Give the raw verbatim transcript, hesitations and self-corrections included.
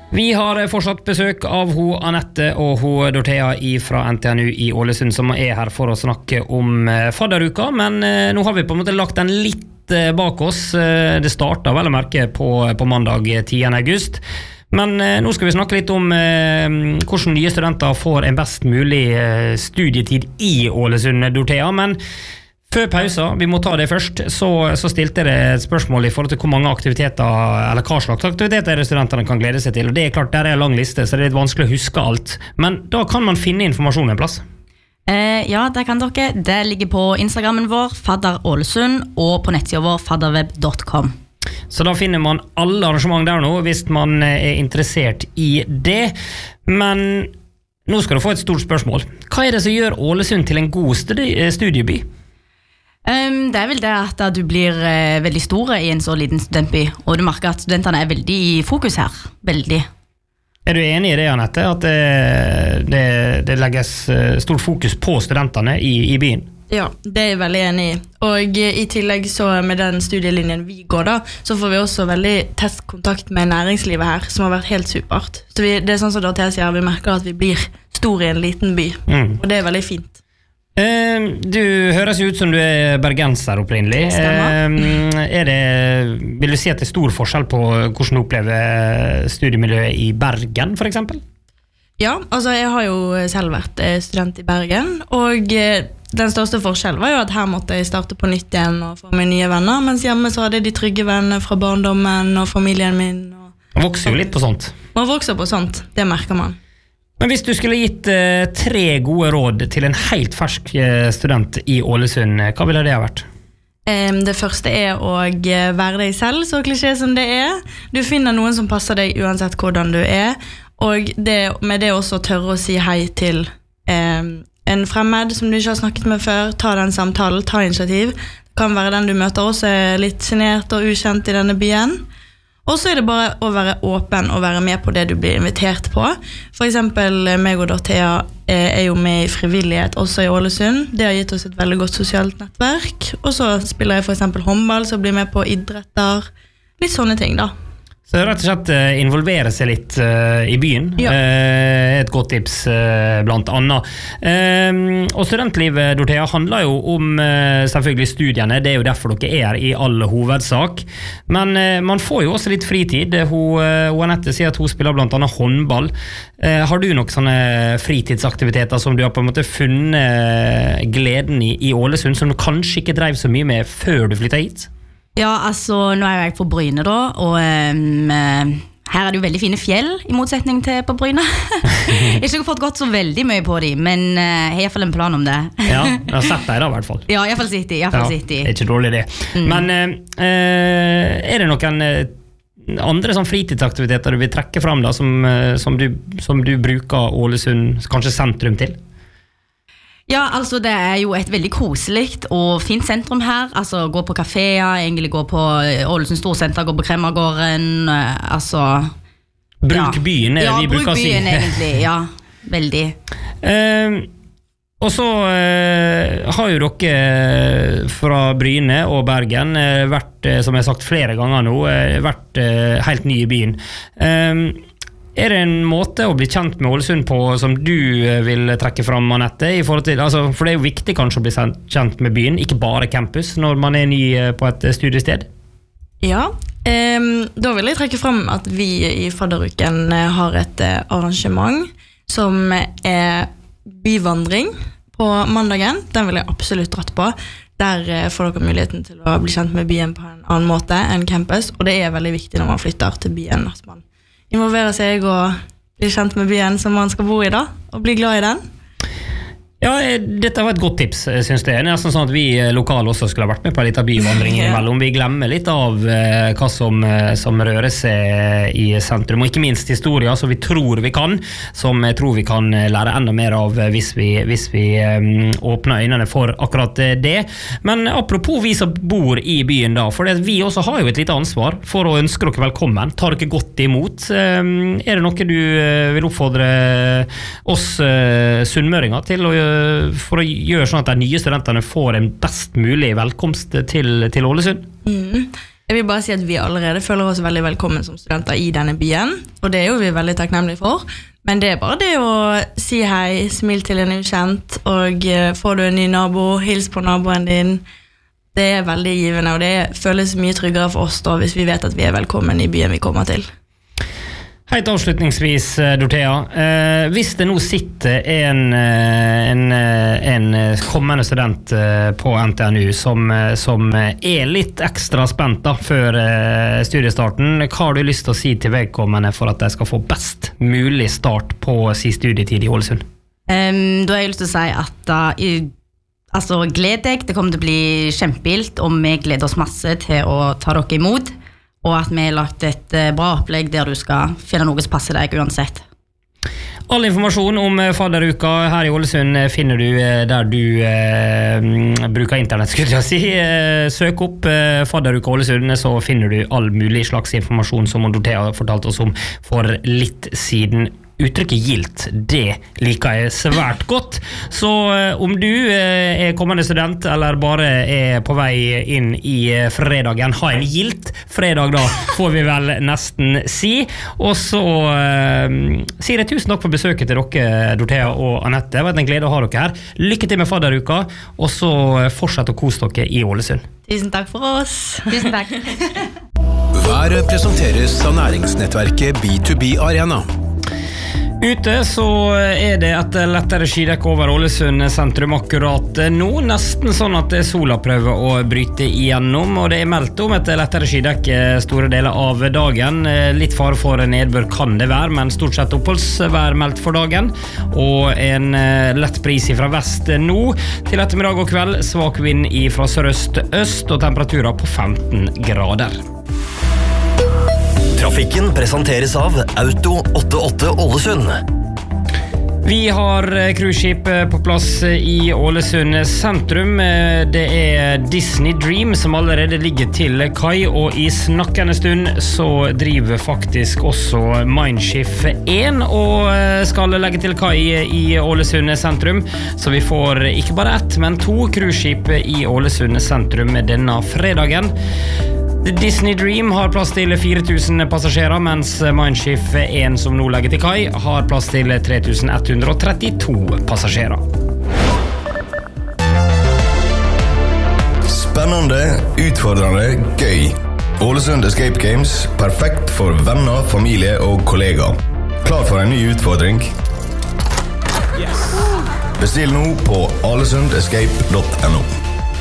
Vi har fortsatt besøk av ho Anette og ho Dorthea fra N T N U i Ålesund, som er her for å snakke om fadderuka, men nå har vi på en måte lagt den litt bak oss. Det startet vel å merke på, på mandag tiende august, men nå skal vi snakke litt om hvordan nye studenter får en best mulig studietid i Ålesund, Dorthea, men før pausa, vi må ta det først, så, så stilte det et spørsmål i forhold til hvor mange aktiviteter, eller hva slags aktiviteter studentene kan glede seg til, og det er klart, der er en lang liste, så det er litt vanskelig å huske alt, men da kan man finne informasjon en plass. Eh, ja, det kan dere. Det ligger på Instagrammen vår, Fadder Ålesund, og på nettsida vår, fadderweb dot com. Så da finner man alle arrangement der nå, hvis man er interessert i det, men nå skal du få et stort spørsmål. Hva er det som gjør Ålesund til en god studi- studieby? Um, det er vel det at du blir uh, veldig store i en så liten studentby, og du merker at studentene er veldig i fokus her, veldig. Er du enig i det, Anette, at det, det, det legges stort fokus på studentene i, i byen? Ja, det er jeg veldig enig i. Og i tillegg så med den studielinjen vi går da, så får vi også veldig tett kontakt med næringslivet her, som har vært helt supert. Så vi, det er sånn som Dorthea sier, vi merker at vi blir store i en liten by, mm. og det er veldig fint. Du høres ut som du er bergenser opprinnelig. Stemmer. Er det, vil du si at det er stor forskjell på hvordan du opplever studiemiljøet i Bergen, for eksempel? Ja, altså jeg har jo selv vært student i Bergen, og den største forskjellen var jo at her måtte jeg starte på nytt igjen og få meg nye venner, mens hjemme så hadde jeg de trygge vennene fra barndommen og familien min. Og man vokser jo litt på sånt. Man vokser på sånt, det merker man. Men hvis du skulle gitt uh, tre gode råd til en helt fersk uh, student i Ålesund, hva ville det ha vært? Um, det første er å være deg selv, så klisjé som det er. Du finner noen som passer deg uansett hvordan du er, og det, med det også tørre å si hei til um, en fremmed som du ikke har snakket med før. Ta den samtalen, ta initiativ. Det kan være den du møter også er litt genert og ukjent i denne byen. Og så er det bare å være åpen og være med på det du blir invitert på. For eksempel, meg og Dorthea er jo med i frivillighet også i Ålesund. Det har gitt oss et veldig godt sosialt nettverk. Og så spiller jeg for eksempel håndball, så blir med på idretter. Litt sånne ting da. Så rett og slett involvere seg litt uh, i byen, ja. uh, et godt tips uh, blant annet. Uh, og studentlivet, Dorthea, handler jo om uh, selvfølgelig studiene, det er jo derfor dere er i all hovedsak. Men uh, man får jo også litt fritid. Hun, uh, Anette sier at hun spiller blant annet håndball. Uh, har du noen sånne fritidsaktiviteter som du har på en måte funnet gleden i, i Ålesund, som du kanskje ikke drev så mye med før du flyttet hit? Ja, altså, nå er jeg på Bryne da, og um, her er det jo veldig fine fjell, i motsetning til på Bryne. Jeg har ikke fått gått så veldig mye på dem, men uh, jeg har i hvert fall en plan om det. Ja, jeg har sett deg da i hvert fall. Ja, i hvert fall sitt i, i hvert fall sitt i. Ja, det er ikke dårlig det. Mm. Men uh, er det noen uh, andre sånn fritidsaktiviteter du vil trekke frem da, som, uh, som, du, som du bruker Ålesund, kanskje sentrum til? Ja, altså det er jo et veldig koselig og fint sentrum her. Altså gå på kaféer, egentlig gå på Ålesund Storsenter, gå på Kremmergården, altså... Bruk ja. byen, er det ja, vi bruker å si. Ja, bruk byen egentlig, ja, veldig. Uh, og så uh, har jo dere fra Bryne og Bergen uh, vært, uh, som jeg har sagt flere ganger nå, uh, vært uh, helt ny i byen. Uh, Er det en måte å bli kjent med Ålesund på som du vil trekke fram, Anette? I forhold til, altså, for det er jo viktig kanskje å bli kjent med byen, ikke bare campus, når man er ny på et studiested? Ja, um, da vil jeg trekke fram at vi i fadderuken har et arrangement som er byvandring på mandagen. Den vil jeg absolutt dratt på. Der får dere muligheten til å bli kjent med byen på en annen måte enn campus, og det er veldig viktig når man flytter til byen, at man involvere seg og bli kjent med byen som man skal bo i da, og bli glad i den. Ja, dette var et godt tips, synes jeg. Det er nesten sånn at vi lokale også skulle ha vært med på en liten byvandring imellom. Vi glemmer litt av eh, hva som, som rører seg i sentrum, og ikke minst historier som vi tror vi kan, som jeg tror vi kan lære enda mer av hvis vi, hvis vi um, åpner øynene for akkurat det. Men apropos vi som bor i byen da, for det, vi også har jo et lite ansvar for å ønske dere velkommen. Tar dere godt imot? Um, er det noe du uh, vil oppfordre oss uh, sunnmøringer til å gjøre, for å gjøre sånn at de nye studentene får en best mulig velkomst til, til Ålesund? Mm. Jeg vil bare si at vi allerede føler oss veldig velkommen som studenter i denne byen, og det er jo vi veldig takknemlige for. Men det er bare det å si hei, smil til en ukjent, og uh, får du en ny nabo, hils på naboen din. Det er veldig givende, og det føles mye tryggere for oss da, hvis vi vet at vi er velkommen i byen vi kommer til. Helt avslutningsvis, Dorothea. Eh, hvis det nå sitter en, en, en kommende student på N T N U som, som er litt ekstra spent da, før studiestarten, hva har du lyst til å si til vedkommende for at de skal få best mulig start på sin studietid i Ålesund? Um, da har jeg lyst til å si at uh, i, altså, gled deg, det kommer til å bli kjempegilt, og vi gleder oss masse til å ta dere imot. Og at vi har lagt et bra opplegg der du skal finne noe som passer deg uansett. All informasjon om fadderuka her i Ålesund finner du der du eh, bruker internett, skulle jeg si. Søk opp eh, fadderuka Ålesund, så finner du all mulig slags informasjon som Dorothea fortalte oss om for litt siden. Uttrykket gilt, det liker jeg svært godt. Så eh, om du eh, er kommende student, eller bare er på vei inn i eh, fredagen, ha en gilt fredag da, får vi vel nesten si. Og så eh, sier jeg tusen takk for besøket til dere, Dorothea og Anette. Det var en glede å ha dere her. Lykke til med fadderuka, og så fortsett å kose dere i Ålesund. Tusen takk for oss. Tusen takk. Været presenteres av næringsnettverket B to B Arena. Ute så er det et lettere skydekk over Ålesund sentrum akkurat nå, nesten sånn at sola prøver å bryte igjennom, og det er meldt om et lettere skydekk store deler av dagen. Litt fare for nedbør kan det være, men stort sett oppholdsvær meldt for dagen, og en lett bris fra vest nå til ettermiddag og kveld, svak vind fra sørøst-øst og temperaturer på femten grader. Trafikken presenteres av Auto åttiåtte Ålesund. Vi har cruiseskip på plass i Ålesund sentrum. Det er Disney Dream som allerede ligger til kai, og i snakkende stund så driver faktisk også Mindshift én og skal legge til kai i Ålesund sentrum. Så vi får ikke bare ett, men to cruiseskip i Ålesund sentrum denne fredagen. Disney Dream har plass til fire tusen passasjerer, mens Mindshift én som nå legger til kai har plass til tre tusen ett hundre trettito passasjerer. Spennende, utfordrende, gøy. Ålesund Escape Games, perfekt for venner, familie og kollegaer. Klar for en ny utfordring? Bestill nå på alesund escape punktum no.